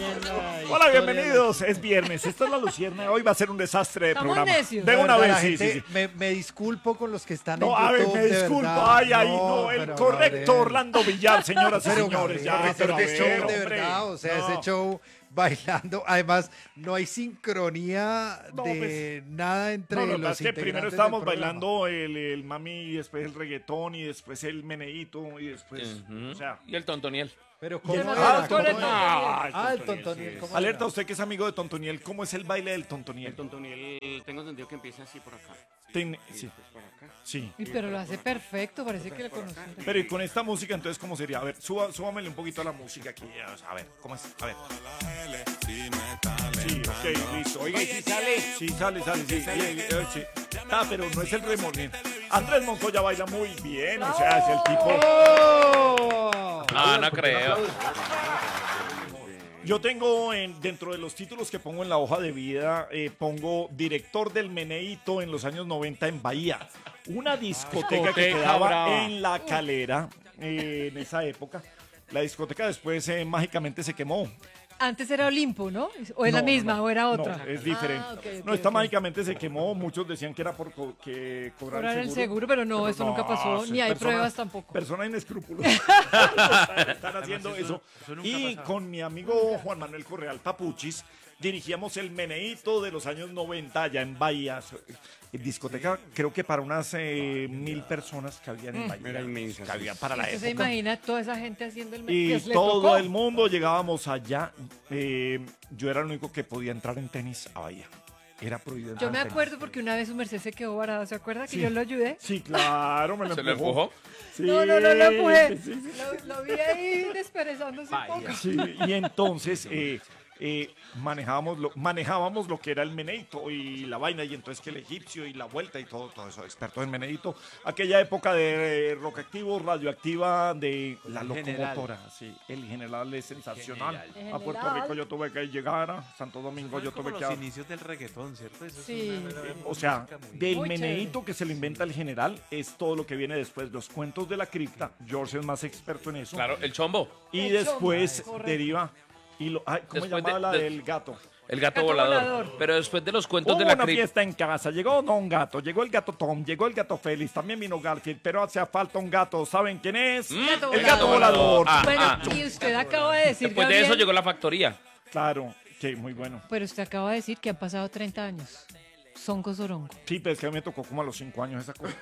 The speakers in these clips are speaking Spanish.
Hola, bienvenidos. Es viernes. Esta es la Lucierna. Hoy va a ser un desastre de Estamos programa. necios. De una vez, sí, gente, sí, sí. Me disculpo con los que están No, en a ver, YouTube, me de disculpo. verdad. Ay, ay, no, el pero correcto Gabriel. Orlando Villar, señoras y Pero señores. Gabriel, Ya, pero a ese show ver, de hombre. verdad, o sea, No. ese show bailando, además no hay sincronía No, de nada entre No, lo que los pasa es que primero integrantes estábamos del programa. bailando el mami y después el reggaetón y después el meneíto y después, o sea... Y el tontoniel. Pero Yo ¿cómo no era? sé, ¿cuál es ¿Cómo el era? Ah, El Tontoniel, ¿cómo Alerta, era? usted que es amigo de Tontoniel, ¿cómo es el baile del Tontoniel? El tontoniel, tengo entendido que empieza así por acá. Sí, Pues por acá. sí. Uy, pero lo hace perfecto, parece que lo conociera. Pero y con esta música, entonces, ¿cómo sería? A ver, súbamele un poquito a la música aquí. A ver, ¿cómo es? A ver. Sí, ok, listo. Oiga, ¿y si sale? Sí, sale, sí. Sí. Ah, pero no es el remolino. Andrés Montoya baila muy bien, o sea, es el tipo... ¡Oh! No creo. Yo tengo dentro de los títulos que pongo en la hoja de vida, pongo director del Meneíto en los años 90 en Bahía. Una discoteca que Discoteca quedaba brava. en La Calera en esa época. La discoteca después mágicamente se quemó. Antes era Olimpo, ¿no? ¿O es la No, misma no, o era otra? No, es diferente. Ah, ok, ok, no, esta ok. mágicamente se quemó. Muchos decían que era por que cobrar Cobrar el seguro, pero no, eso nunca pasó, ni hay pruebas tampoco. Personas inescrupulosas están haciendo eso. Y con mi amigo Juan Manuel Correal Papuchis dirigíamos el Meneíto de los años 90 allá en Bahía. Discoteca, creo que para unas 1.000 personas que habían en Bahía. Era inmensa, Que había para la ¿Usted se época. imagina toda esa gente haciendo el Y que le todo tocó? el mundo llegábamos allá. Yo era el único que podía entrar en tenis a Bahía. Era prohibido entrar Yo me en tenis. acuerdo porque una vez su merced se quedó varado, ¿se acuerda que Sí. yo lo ayudé? Sí, claro, me lo ¿Se lo empujó? Sí, No, lo empujé. sí, sí, Lo vi ahí desperezándose un poco. sí. Y entonces manejábamos lo que era el meneíto y la vaina, y entonces que el egipcio y la vuelta y todo eso, experto en meneíto. Aquella época de rock activo, radioactiva, de la locomotora. Sí, el general es sensacional. general. A Puerto Rico yo tuve que llegar, a Santo Domingo yo tuve que... los inicios del reggaetón, ¿cierto? Eso Sí. es una O sea, música muy- del Muy meneíto que se lo inventa el general es todo lo que viene después. Los cuentos de la cripta, George es más experto en eso. Claro, el chombo. Y El después chombo, correcto. deriva. Ay, ¿cómo Después llamaba la de- del gato? El gato Gato volador. volador. Pero después de los cuentos Hubo de la una cripta. fiesta en casa, llegó un gato, llegó el gato Tom, llegó el gato Félix, también vino Garfield, pero hace falta un gato, ¿saben quién es? Gato El gato volador. volador. Ah, Bueno, y usted acaba de decir, Después de eso Gabriel, llegó la factoría. Claro, que muy bueno. pero usted acaba de decir que han pasado 30 años. Songo Sorongo. Sí, pero es que a mí me tocó como a los 5 años esa cosa.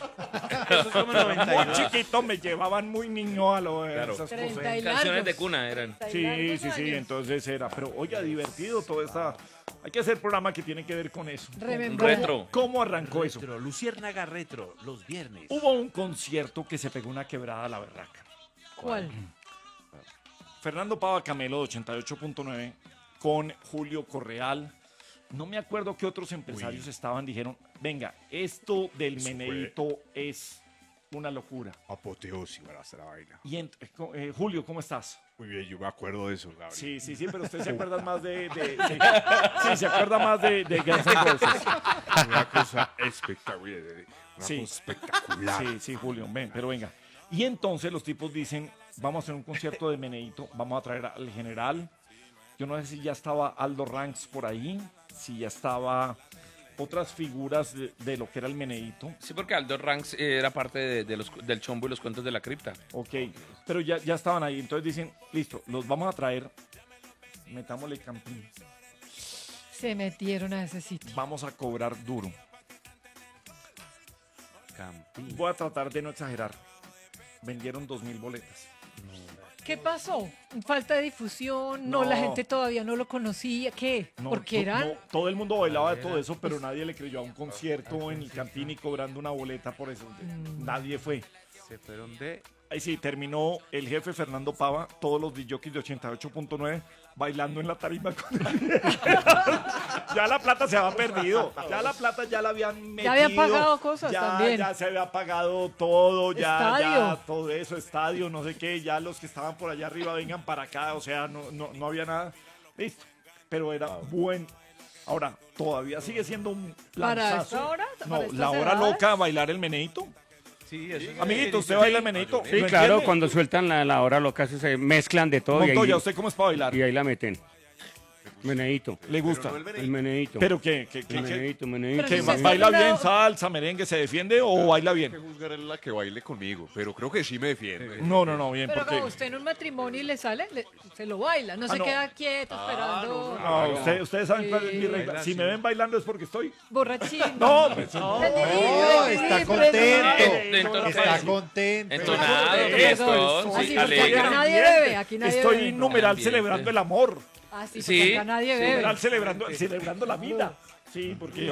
Eso es como Muy 92. chiquito, me llevaban muy niño a Claro. esas 30 cosas. y Canciones largos. de cuna eran. 30 y Sí, largos sí, sí, años. entonces era. Pero oiga, divertido toda esta... Hay que hacer programa que tiene que ver con eso. Remembrar. Retro. ¿Cómo arrancó eso? Retro, Luciérnaga Retro, los viernes. Hubo un concierto que se pegó una quebrada a la berraca. ¿Cuál? Fernando Pava Camelo de 88.9 con Julio Correal. No me acuerdo qué otros empresarios estaban. Dijeron, venga, esto del Eso fue- meneíto es una locura. Apoteósica era esa vaina. Y Julio, ¿cómo estás? Muy bien, yo me acuerdo de eso, Gabriel. Sí, sí, sí, pero usted se acuerda más sí, se acuerda más de Guns N' Roses. Una cosa espectacular. Una Sí. cosa espectacular. Sí, sí, Julio, ven, pero venga. Y entonces los tipos dicen, vamos a hacer un concierto de meneíto, vamos a traer al general. Yo no sé si ya estaba Aldo Ranks por ahí, si ya estaba otras figuras de lo que era el meneíto. Sí, porque Aldo Ranks era parte del chombo y los cuentos de la cripta. Ok, pero ya estaban ahí. Entonces dicen, listo, los vamos a traer, metámosle campín, Se metieron a ese sitio. vamos a cobrar duro. Campín. Voy a tratar de no exagerar. Vendieron 2.000 boletas. ¿Qué pasó? ¿Falta de difusión? No, la No. gente todavía no lo conocía. ¿Qué? No, Porque eran... no, todo el mundo bailaba de todo eso, pero nadie le creyó a un concierto en el Campín y cobrando una boleta por eso. Nadie fue. Se fueron de... Ahí sí, terminó el jefe Fernando Pava, todos los DJs de 88.9 bailando en la tarima con él. Ya la plata se había perdido. Ya la plata ya la habían metido. Ya habían pagado cosas ya, también. Ya se había pagado todo, ya Estadio. todo eso, estadio, no sé qué. Ya los que estaban por allá arriba vengan para acá, o sea, no había nada. Listo. Pero era buen. Ahora, todavía sigue siendo un ¿Para planzazo. esta hora? No, ¿Para estas la hora edades? loca, bailar el meneíto. Sí, eso es Amiguito, ¿usted baila el meneíto? Sí, ¿Lo claro, entiende? cuando sueltan la hora loca, se mezclan de todo Montoya, ¿usted cómo es para bailar? y ahí la meten. Meneíto. ¿Le gusta? El meneíto. ¿Pero qué? el meneíto, meneíto. Pero ¿Qué, si usted está ¿Baila bien, enamorado- salsa, merengue, se defiende o baila Que bien? juzgar es la que baile conmigo, pero creo que sí me defiende. No, bien, Pero porque... como usted en un matrimonio y le sale, se lo baila, no se no. queda quieto esperando No, ustedes saben cuál es mi regla. baila Si me ven bailando es porque estoy... borrachín. No, pues, no. No, está contento. Está contento. Entonado, Eso, fiestón, Así sí, porque alegre. acá nadie bebe, aquí nadie Estoy bebe. numeral Ambiente. celebrando el amor. Así Sí, porque acá nadie bebe. Numeral celebrando la vida. Sí, porque